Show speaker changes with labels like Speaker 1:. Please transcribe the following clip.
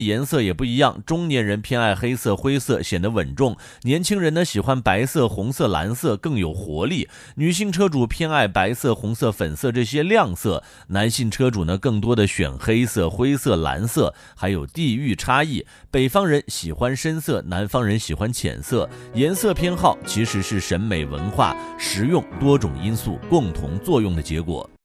Speaker 1: 颜色也不一样，中年人偏爱黑色、灰色，显得稳重；年轻人呢喜欢白色、红色、蓝色，更有活力。女性车主偏爱白色、红色、粉色这些亮色，男性车主呢更多的选黑色、灰色、蓝色。还有地域差异，北方人喜欢深色，南方人喜欢浅色。颜色偏好其实是审美文化、实用多种因素共同作用的结果。